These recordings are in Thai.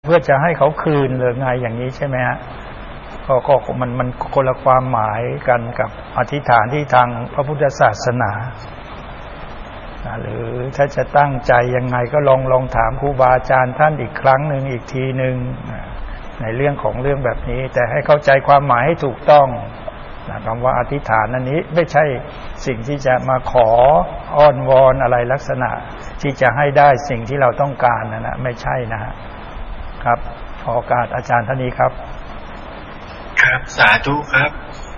พื่อจะให้เขาคืนหรือไงอย่างนี้ใช่ไหมฮะก็มันคนละความหมายกันกับอธิษฐานที่ทางพระพุทธศาสนาหรือถ้าจะตั้งใจยังไงก็ลองถามครูบาอาจารย์ท่านอีกครั้งหนึ่งอีกทีหนึ่งในเรื่องของเรื่องแบบนี้แต่ให้เข้าใจความหมายให้ถูกต้องคำว่าอธิษฐานอันนี้ไม่ใช่สิ่งที่จะมาขออ้อนวอนอะไรลักษณะที่จะให้ได้สิ่งที่เราต้องการนะไม่ใช่นะครับขอโอกาสอาจารย์ท่านนี้ครับครับสาธุครับ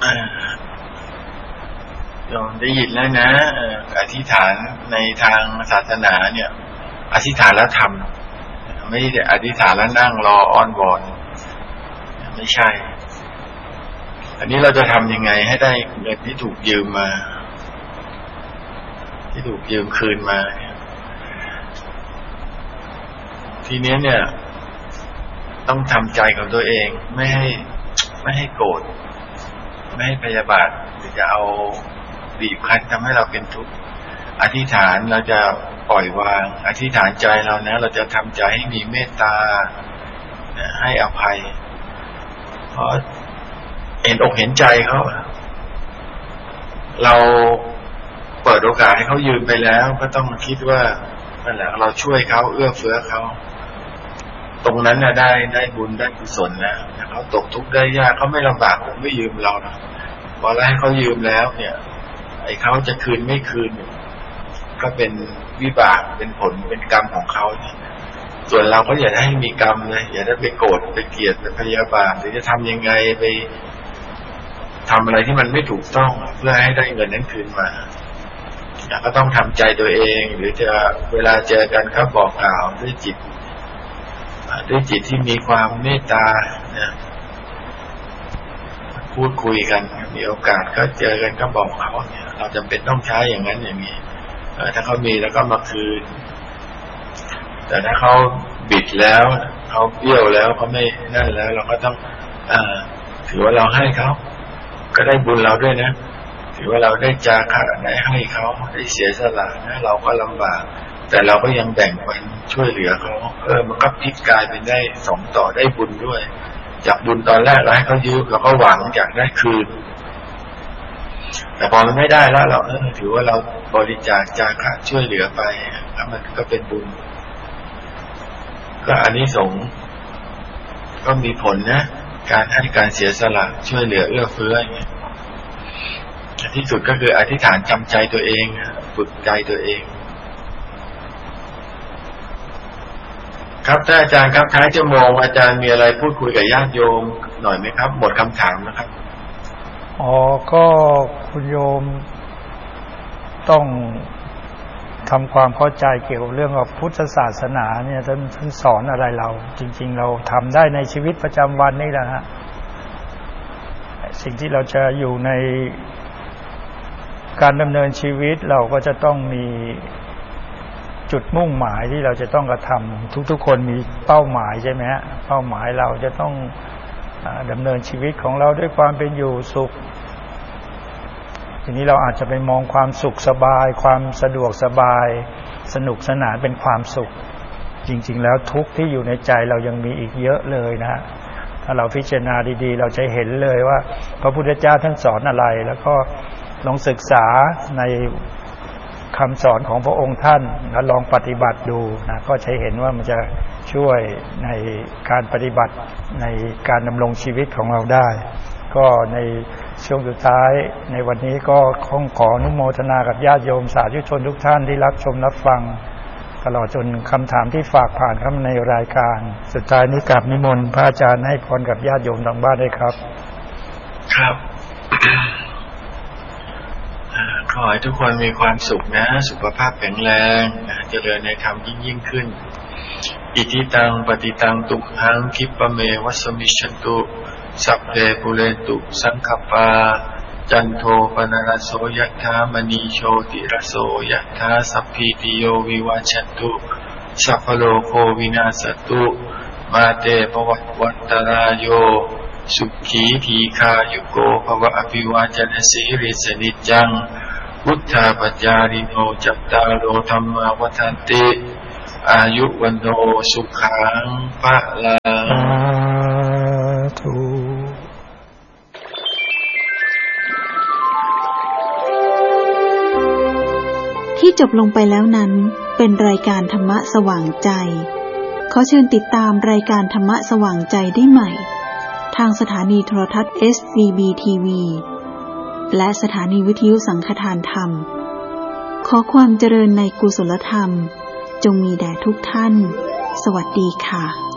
ยอมได้ยินแล้วนะอธิษฐานในทางศาสนาเนี่ยอธิษฐานแล้วทำไม่ได้อธิษฐานแล้วนั่งรออ้อนวอนไม่ใช่อันนี้เราจะทำยังไงให้ได้เงินที่ถูกยืมมาที่ถูกยืมคืนมาทีนี้เนี่ยต้องทำใจของตัวเองไม่ให้โกรธไม่ให้พยาบาทหรือจะเอาบีบคั้นทำให้เราเป็นทุกข์อธิษฐานเราจะปล่อยวางอธิษฐานใจเรานะเราจะทำใจให้มีเมตตาให้อภัยเพราะเห็นอกเห็นใจเขาเราเปิดโอกาสให้เขายืมไปแล้วก็ต้องคิดว่านั่นแหละเราช่วยเขาเอื้อเฟื้อเขาตรงนั้นนะได้บุญได้กุศลนะเขาตกทุกข์ได้ยากเขาไม่ลำบากผมไม่ยืมเรานะพอแล้วให้เขายืมแล้วเนี่ยไอ้เขาจะคืนไม่คืนก็เป็นวิบากเป็นผลเป็นกรรมของเขาเนี่ยส่วนเราก็อย่าให้มีกรรมเลยอย่าได้ไปโกรธไปเกลียดไปพยาบาทหรือจะทำยังไงไปทำอะไรที่มันไม่ถูกต้องเพื่อให้ได้เงินนั้นคืนมาก็ต้องทำใจตัวเองหรือจะเวลาเจอกันก็บอกกล่าวด้วยจิตที่มีความเมตตาเนี่ยพูดคุยกันมีโอกาสก็เจอกันก็บอกเขาเนี่ยเราจำเป็นต้องใช้อย่างนั้นอย่างนี้ถ้าเขามีแล้วก็มาคืนแต่ถ้าเขาบิดแล้วเขาเบี้ยวแล้วเขาไม่นั่นแล้วเราก็ต้องถือว่าเราให้เขาก็ได้บุญเราด้วยนะถือว่าเราได้จาคะได้ให้เขาได้เสียสละนะเราก็ลำบากแต่เราก็ยังแบ่งปันช่วยเหลือเขามันก็พลิกกลายเป็นได้สองต่อได้บุญด้วยจากบุญตอนแรกเราให้เขายืมเราก็หวังอยากได้คืนแต่พอมันไม่ได้แล้วเราถือว่าเราบริจาคจาคะช่วยเหลือไปแล้วมันก็เป็นบุญก็อานิสงส์ก็มีผลนะการให้การเสียสละช่วยเหลือเอื้อเฟื้ออย่างเงี้ยที่สุดก็คืออธิษฐานจำใจตัวเองฝึกใจตัวเองครับท่านอาจารย์ครับท้ายชั่วโมงอาจารย์มีอะไรพูดคุยกับญาติโยมหน่อยไหมครับหมดคำถามนะครับก็คุณโยมต้องทำความเข้าใจเกี่ยวกับเรื่องของพุทธศาสนาเนี่ยท่านสอนอะไรเราจริงๆเราทำได้ในชีวิตประจำวันนี่แหละฮะสิ่งที่เราจะอยู่ในการดำเนินชีวิตเราก็จะต้องมีจุดมุ่งหมายที่เราจะต้องกระทำทุกๆคนมีเป้าหมายใช่ไหมฮะเป้าหมายเราจะต้องดำเนินชีวิตของเราด้วยความเป็นอยู่สุขทีนี้เราอาจจะไปมองความสุขสบายความสะดวกสบายสนุกสนานเป็นความสุขจริงๆแล้วทุกข์ที่อยู่ในใจเรายังมีอีกเยอะเลยนะฮะถ้าเราพิจารณาดีๆเราจะเห็นเลยว่าพระพุทธเจ้าท่านสอนอะไรแล้วก็ลองศึกษาในคำสอนของพระองค์ท่านแล้วลองปฏิบัติดูนะก็จะเห็นว่ามันจะช่วยในการปฏิบัติในการดำรงชีวิตของเราได้ก็ในช่วงสุดท้ายในวันนี้ก็ขออนุโมทนากับญาติโยมสาธุชนทุกท่านที่รับชมรับฟังตลอดจนคำถามที่ฝากผ่านเข้ามาในรายการสุดท้ายนี้กราบนิมนต์พระอาจารย์ให้พรกับญาติโยมทางบ้านด้วยครับครับ ขอให้ทุกคนมีความสุขนะสุขภาพแข็งแรงเจริญในธรรมยิ่งขึ้นอิทิตังปฏิตังตุมหังคิปะเมวัสมิชันตุสัพเพปุเรตุสังคปาจันโทปนรโสยถามณีโชติรโสยถาสัพพิติโยวิวัชชันตุสัพพโลโควินาศตุมาเตภวัตวันตรายโยสุขีทีคายุโกภวะอภิวาจนะสีริสนิจังพุทธาปัจจาริโนจัตตารโอธัมมาวัฏันติอายุวันโนสุขังพะลังทุที่จบลงไปแล้วนั้นเป็นรายการธรรมะสว่างใจขอเชิญติดตามรายการธรรมะสว่างใจได้ใหม่ทางสถานีโทรทัศน์ SCB-TV และสถานีวิทยุสังฆทานธรรมขอความเจริญในกุศลธรรมจงมีแด่ทุกท่านสวัสดีค่ะ